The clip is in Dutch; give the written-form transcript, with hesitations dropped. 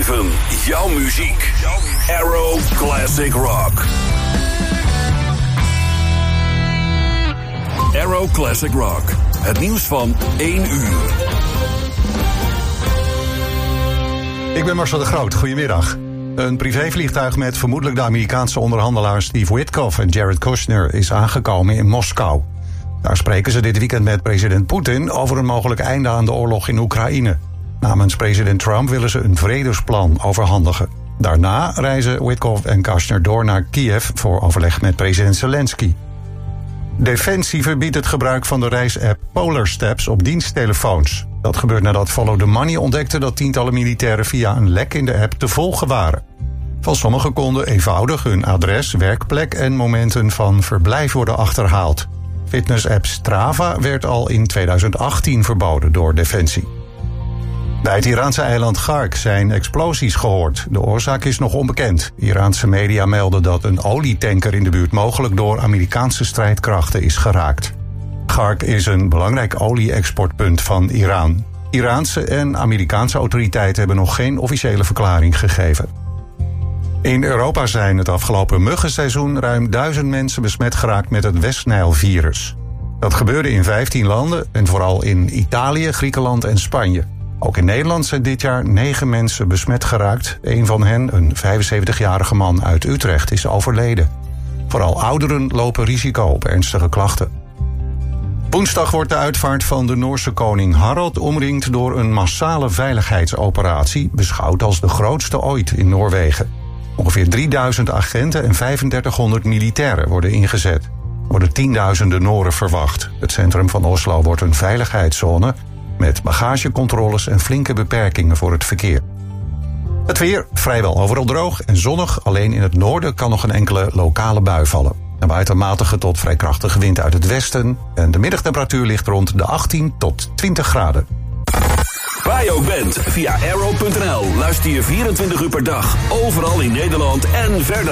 106.9. Jouw muziek. Aero Classic Rock. Aero Classic Rock. Het nieuws van 1 uur. Ik ben Marcel de Groot. Goedemiddag. Een privévliegtuig met vermoedelijk de Amerikaanse onderhandelaars Steve Witkoff en Jared Kushner is aangekomen in Moskou. Daar spreken ze dit weekend met president Poetin over een mogelijk einde aan de oorlog in Oekraïne. Namens president Trump willen ze een vredesplan overhandigen. Daarna reizen Witkoff en Kushner door naar Kiev voor overleg met president Zelensky. Defensie verbiedt het gebruik van de reisapp Polar Steps op diensttelefoons. Dat gebeurt nadat Follow the Money ontdekte dat tientallen militairen via een lek in de app te volgen waren. Van sommigen konden eenvoudig hun adres, werkplek en momenten van verblijf worden achterhaald. Fitnessapp Strava werd al in 2018 verboden door Defensie. Bij het Iraanse eiland Khark zijn explosies gehoord. De oorzaak is nog onbekend. Iraanse media melden dat een olietanker in de buurt mogelijk door Amerikaanse strijdkrachten is geraakt. Khark is een belangrijk olie-exportpunt van Iran. Iraanse en Amerikaanse autoriteiten hebben nog geen officiële verklaring gegeven. In Europa zijn het afgelopen muggenseizoen ruim 1000 mensen besmet geraakt met het West-Nijl-virus. Dat gebeurde in 15 landen en vooral in Italië, Griekenland en Spanje. Ook in Nederland zijn dit jaar 9 mensen besmet geraakt. Een van hen, een 75-jarige man uit Utrecht, is overleden. Vooral ouderen lopen risico op ernstige klachten. Woensdag wordt de uitvaart van de Noorse koning Harald omringd door een massale veiligheidsoperatie, beschouwd als de grootste ooit in Noorwegen. Ongeveer 3000 agenten en 3500 militairen worden ingezet. Er worden tienduizenden Noren verwacht. Het centrum van Oslo wordt een veiligheidszone met bagagecontroles en flinke beperkingen voor het verkeer. Het weer vrijwel overal droog en zonnig. Alleen in het noorden kan nog een enkele lokale bui vallen. Er waait een matige tot vrij krachtige wind uit het westen. En de middagtemperatuur ligt rond de 18 tot 20 graden. Waar je ook bent, via aero.nl luister je 24 uur per dag. Overal in Nederland en verder.